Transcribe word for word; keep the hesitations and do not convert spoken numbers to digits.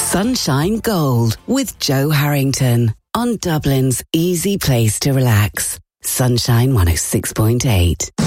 Sunshine Gold with Joe Harrington on Dublin's easy place to relax. Sunshine one oh six point eight.